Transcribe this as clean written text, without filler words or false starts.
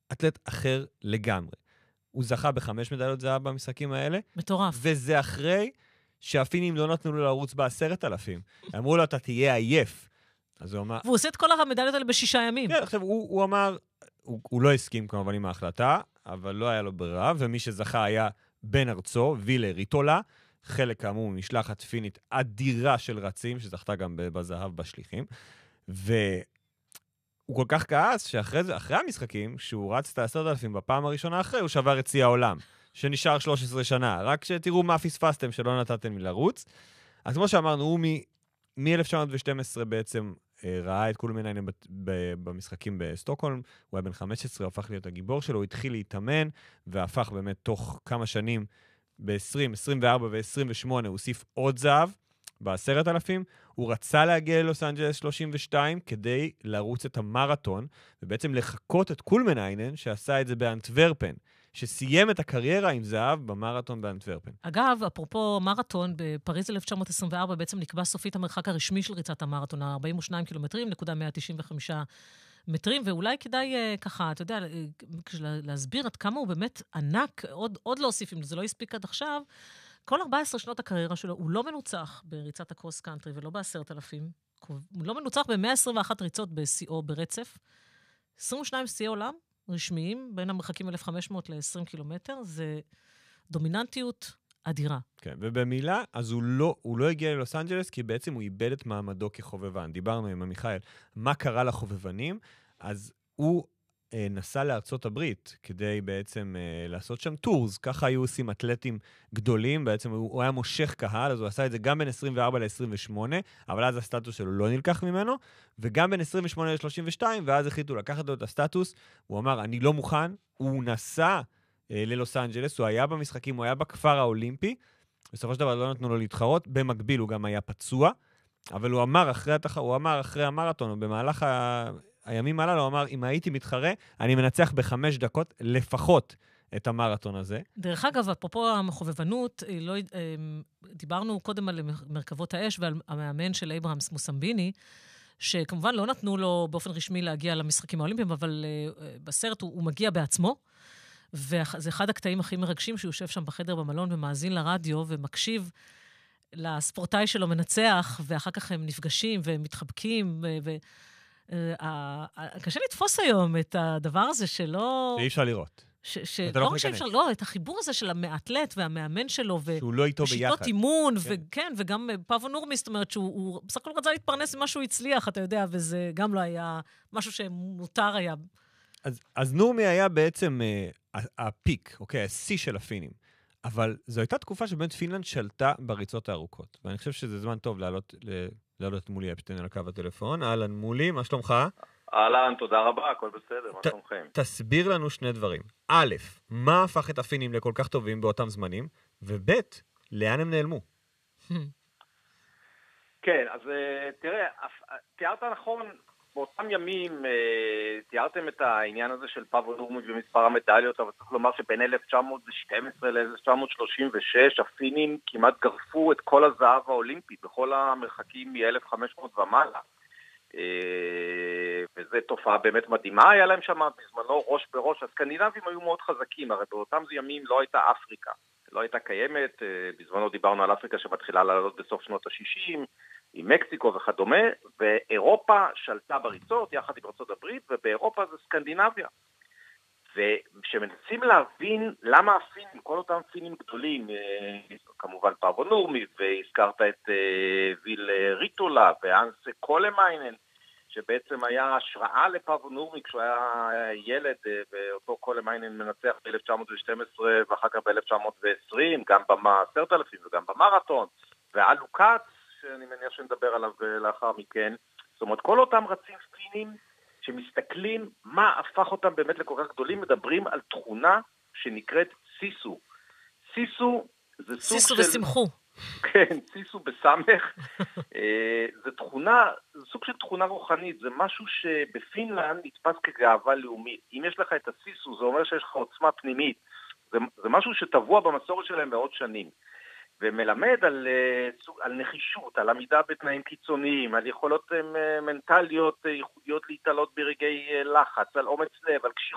אתלט אחר לגמרי. הוא זכה ב5 מדליות זהב במשחקים האלה. מטורף. וזה אחרי שהפינים לא נתנו לו לרוץ ב10,000. אמרו לו, אתה תהיה עייף. אז הוא אמר... והוא עושה את כל המדליות האלה ב6 ימים. כן, עכשיו, הוא אמר, הוא לא הסכים כמובן עם ההחלטה, אבל לא היה לו ברירה, ומי שזכה היה בן ארצו, וילה ריטולה, חלק כאמור משלחת פינית אדירה של רצים, שזכתה גם בזהב בשליחים, הוא כל כך כעס שאחרי המשחקים, שהוא רץ את 10,000 בפעם הראשונה אחרי, הוא שבר את שיא העולם, שנשאר 13 שנה. רק שתראו מה פספסתם שלא נתתם לי לרוץ. אז כמו שאמרנו, הוא מ-1912 בעצם ראה את קולמנהיינן במשחקים בסטוקהולם, הוא היה בן 15, הוא הפך להיות הגיבור שלו, הוא התחיל להתאמן, והפך באמת תוך כמה שנים, ב-20, 24 ו-28, הוא הוסיף עוד זהב, ב10,000, הוא רצה להגיע ללוס אנג'לס 32 כדי לרוץ את המרתון, ובעצם לחכות את קולמנהיינן שעשה את זה באנטוורפן, שסיים את הקריירה עם זהב במרתון באנטוורפן. אגב, אפרופו מרתון, בפריז 1924 בעצם נקבע סופית המרחק הרשמי של ריצת המרתון, 42 קילומטרים, נקודה 195 מטרים, ואולי כדאי ככה, אתה יודע, להסביר עד כמה הוא באמת ענק, עוד להוסיף, אם זה לא הספיק עד עכשיו, כל 14 שנות הקריירה שלו, הוא לא מנוצח בריצת הקרוס קאנטרי ולא ב10,000, הוא לא מנוצח ב-121 ריצות ב-CO ברצף, 22 שיאי עולם רשמיים, בין המרחקים 1,500 ל-20 קילומטר, זה דומיננטיות אדירה. כן, ובמילה, אז הוא לא הגיע ללוס אנג'לס, כי בעצם הוא איבד את מעמדו כחובבן. דיברנו עם מיכאל, מה קרה לחובבנים? אז הוא נסע לארצות הברית, כדי בעצם לעשות שם טורס, ככה היו עושים אתלטים גדולים, בעצם הוא היה מושך קהל, אז הוא עשה את זה גם בין 24 ל-28, אבל אז הסטטוס שלו לא נלקח ממנו, וגם בין 28 ל-32, ואז החליטו לקחת לו את הסטטוס, הוא אמר, אני לא מוכן, הוא נסע ללוס אנג'לס, הוא היה במשחקים, הוא היה בכפר האולימפי, בסופו של דבר לא נתנו לו להתחרות, במקביל הוא גם היה פצוע, אבל הוא אמר אחרי המרתון, ובמהלך הימים הללו, הוא אמר, אם הייתי מתחרה, אני מנצח ב5 דקות לפחות את המרתון הזה. דרך אגב, אפרופו המחובבנות, דיברנו קודם על מרכבות האש ועל המאמן של אברהמס מוסמביני, שכמובן לא נתנו לו באופן רשמי להגיע למשחקים האולימפיים, אבל בסרט הוא מגיע בעצמו, וזה אחד הקטעים הכי מרגשים, שהוא יושב שם בחדר במלון ומאזין לרדיו ומקשיב לספורטאי שלו מנצח, ואחר כך הם נפגשים והם מתחבקים, קשה לתפוס היום את הדבר הזה שלא... שאי אפשר לראות. לא רק שאי אפשר, לא, את החיבור הזה של האתלט והמאמן שלו, שהוא לא איתו ביחד. ושיטות אימון, וכן, וגם פאבו נורמי, זאת אומרת שהוא בסך הכל רצה להתפרנס ממה שהוא הצליח, אתה יודע, וזה גם לא היה משהו שמותר היה. אז נורמי היה בעצם הפיק, אוקיי, השיא של הפינים. אבל זו הייתה תקופה שבאמת פינלנד שלטה בריצות הארוכות. ואני חושב שזה זמן טוב לעלות מולי אפשטיין על הקו הטלפון. אהלן מולי, מה שלומך? אהלן, תודה רבה, הכל בסדר, מה שלומכם? תסביר לנו שני דברים. א', מה הפך את הפינים לכל כך טובים באותם זמנים? וב', לאן הם נעלמו? כן, אז תראה, תיארת נכון, באותם ימים תיארתם את העניין הזה של פאבו נורמי ומספר המדליות, אבל צריך לומר שבין 1912 ל-1936 הפינים כמעט גרפו את כל הזהב האולימפי, בכל המרחקים מ-1500 ומעלה. וזו תופעה באמת מדהימה, היה להם שם בזמנו ראש בראש, הסקנדינבים היו מאוד חזקים, הרי באותם ימים לא הייתה אפריקה, לא הייתה קיימת, בזמנו דיברנו על אפריקה שמתחילה לעלות בסוף שנות ה-60, עם מקסיקו וכדומה, ואירופה שלטה בריצות יחד עם ארצות הברית, ובאירופה זה סקנדינביה. וכשמנסים להבין למה הפינים, כל אותם פינים גדולים, כמובן פאבו נורמי, והזכרת את ויל ריטולה ואנס קולמנהיינן, שבעצם היה השראה לפאבו נורמי כשהוא היה ילד, ואותו קולמנהיינן מנצח ב-1912 ואחר כך ב-1920, גם ב-10,000 וגם במרתון, ואלו קאץ, שאני מניח שנדבר עליו לאחר מכן. זאת אומרת, כל אותם רצים פינים שמסתכלים מה הפך אותם באמת לכל כך גדולים, מדברים על תכונה שנקראת סיסו. סיסו זה סוג סיסו ושמחו. כן, סיסו בסמך. זה תכונה, זה סוג של תכונה רוחנית, זה משהו שבפינלנד נתפס כגאווה לאומית. אם יש לך את הסיסו, זה אומר שיש לך עוצמה פנימית. זה משהו שטבוע במסורת שלהם מאוד שנים. ומלמד על נחישות, על עמידה בתנאים קיצוניים, על יכולות מנטליות ייחודיות להתעלות ברגעי לחץ, על אומץ לב, על קשיחות.